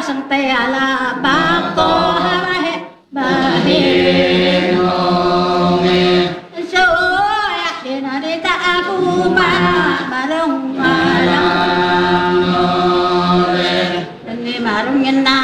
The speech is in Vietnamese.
sang te ala ba ko ha he ba he no me so ya de na de ta ku ba